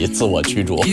自我驱逐。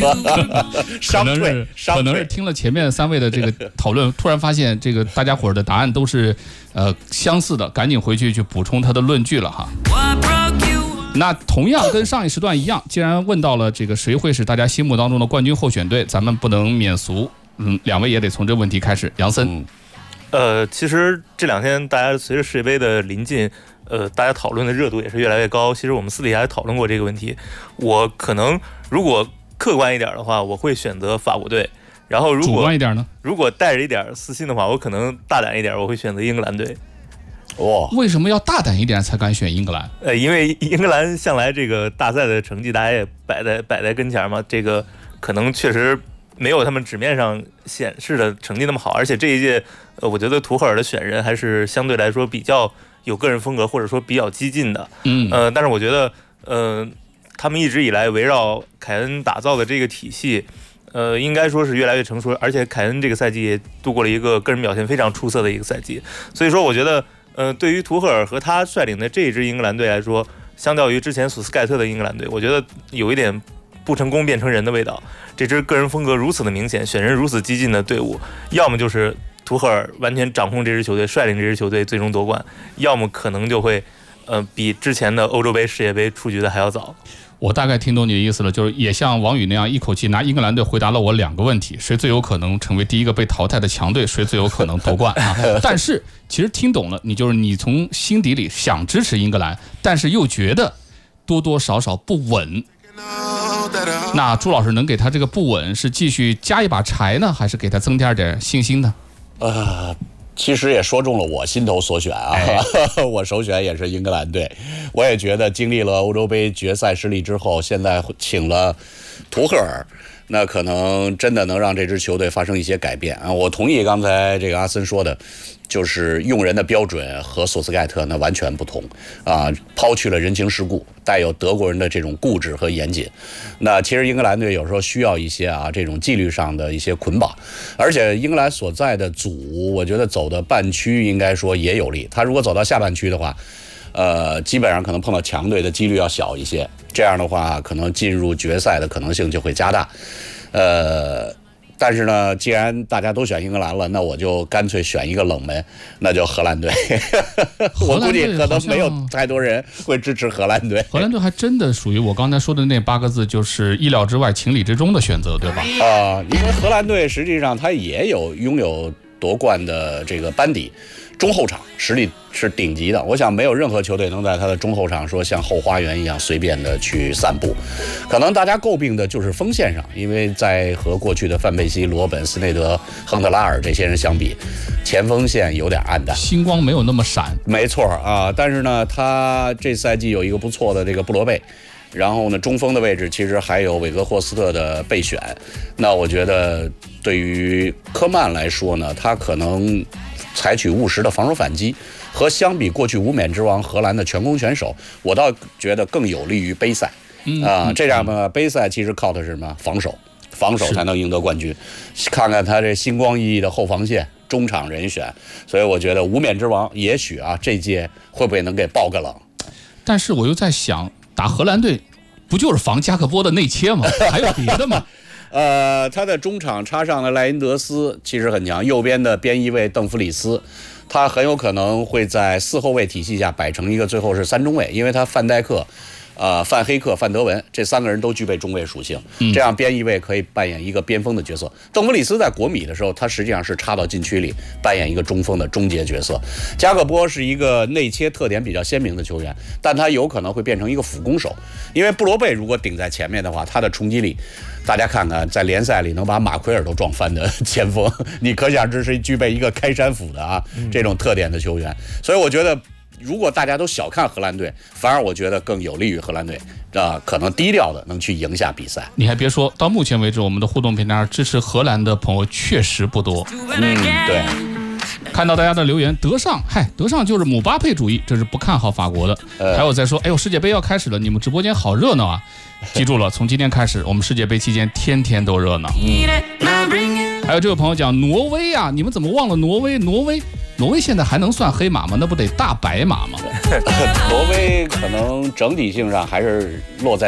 可能是听了前面3位的这个讨论，突然发现这个大家伙的答案都是相似的，赶紧回去补充他的论据了哈。那同样跟上一时段一样，既然问到了这个谁会是大家心目当中的冠军候选队，咱们不能免俗，2位也得从这问题开始。杨森， 其实这2天大家随着世界杯的临近，大家讨论的热度也是越来越高。其实我们私底下也讨论过这个问题。我可能如果客观一点的话，我会选择法国队。然后主观一点呢？ 如果带着一点私心的话，我可能大胆一点，我会选择英格兰队。 为什么要大胆一点才敢选英格兰？ 因为英格兰向来这个大赛的成绩大家也摆在跟前嘛，这个可能确实没有他们纸面上显示的成绩那么好，而且这一届我觉得图赫尔的选人还是相对来说比较有个人风格，或者说比较激进的。但是我觉得他们一直以来围绕凯恩打造的这个体系应该说是越来越成熟，而且凯恩这个赛季也度过了一个个人表现非常出色的一个赛季。所以说我觉得对于图赫尔和他率领的这一支英格兰队来说，相较于之前索斯盖特的英格兰队，我觉得有一点不成功变成人的味道。这支个人风格如此的明显，选人如此激进的队伍，要么就是图赫尔完全掌控这支球队，率领这支球队最终夺冠，要么可能就会比之前的欧洲杯、世界杯出局的还要早。 我大概听懂你的意思了，就是也像王宇那样一口气拿英格兰队回答了我2个问题：谁最有可能成为第一个被淘汰的强队，谁最有可能夺冠啊？但是其实听懂了，你从心底里想支持英格兰，但是又觉得多多少少不稳。那朱老师能给他这个不稳是继续加一把柴呢，还是给他增加点信心呢？ 其实也说中了我心头所选啊，我首选也是英格兰队。我也觉得经历了欧洲杯决赛失利之后，现在请了图赫尔，那可能真的能让这支球队发生一些改变啊。我同意刚才这个阿森说的，就是用人的标准和索斯盖特那完全不同啊，抛去了人情世故，带有德国人的这种固执和严谨。那其实英格兰队有时候需要一些这种纪律上的一些捆绑，而且英格兰所在的组，我觉得走的半区应该说也有利。他如果走到下半区的话，基本上可能碰到强队的几率要小一些，这样的话可能进入决赛的可能性就会加大。但是呢，既然大家都选英格兰了，那我就干脆选一个冷门，那就荷兰队。我估计可能没有太多人会支持荷兰队。 荷兰队还真的属于我刚才说的那8个字，就是意料之外、情理之中的选择，对吧？ 因为荷兰队实际上他也拥有夺冠的这个班底。中后场实力是顶级的，我想没有任何球队能在他的中后场说像后花园一样随便的去散步。可能大家诟病的就是锋线上，因为在和过去的范佩西、罗本、斯内德、亨特拉尔这些人相比，前锋线有点暗淡， 星光没有那么闪。 没错啊，但是呢，他这赛季有一个不错的这个布罗贝。然后呢，中锋的位置其实还有韦格霍斯特的备选。那我觉得对于科曼来说呢，他可能采取务实的防守反击，和相比过去无冕之王荷兰的全攻全守，我倒觉得更有利于杯赛。这样呢，杯赛其实靠的是什么？防守才能赢得冠军。看看他这星光熠熠的后防线、中场人选，所以我觉得无冕之王也许这届会不会能给爆个冷？ 但是我又在想，打荷兰队不就是防加克波的内切吗？还有别的吗？ 他的中场插上了赖因德斯，其实很强。右边的边翼位邓弗里斯，他很有可能会在4后卫体系下摆成一个最后是3中卫，因为他范戴克、范黑克、范德文这3个人都具备中卫属性，这样边翼位可以扮演一个边锋的角色。邓弗里斯在国米的时候，他实际上是插到禁区里扮演一个中锋的终结角色。加克波是一个内切特点比较鲜明的球员，但他有可能会变成一个辅攻手，因为布罗贝如果顶在前面的话，他的冲击力，大家看看在联赛里能把马奎尔都撞翻的前锋，你可想这是具备一个开山斧的这种特点的球员。所以我觉得如果大家都小看荷兰队，反而我觉得更有利于荷兰队，可能低调的能去赢下比赛。 你还别说，到目前为止，我们的互动平台上支持荷兰的朋友确实不多。 对。 看到大家的留言，德尚就是姆巴佩主义，这是不看好法国的。还有在说，哎呦，世界杯要开始了，你们直播间好热闹啊！记住了，从今天开始，我们世界杯期间天天都热闹。还有这位朋友讲挪威啊，你们怎么忘了挪威？挪威现在还能算黑马吗？那不得大白马吗？ 挪威可能整体性上还是落在